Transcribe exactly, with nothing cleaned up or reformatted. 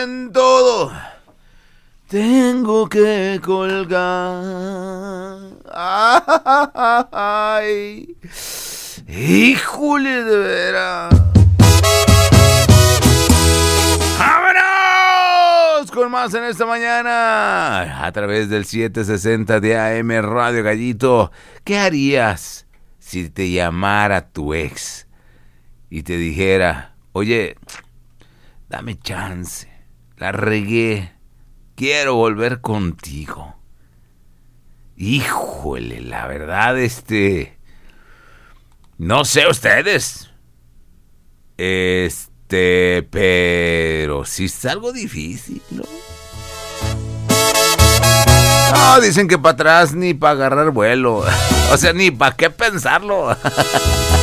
En todo tengo que colgar. Ay, híjole, de veras. ¡Vámonos! Con más en esta mañana. A través del setecientos sesenta de A M Radio Gallito. ¿Qué harías si te llamara tu ex y te dijera: oye, dame chance, la regué, quiero volver contigo? Híjole, la verdad, este... no sé ustedes. Este... pero sí es algo difícil, ¿no? No, dicen que para atrás ni para agarrar vuelo. O sea, ni para qué pensarlo.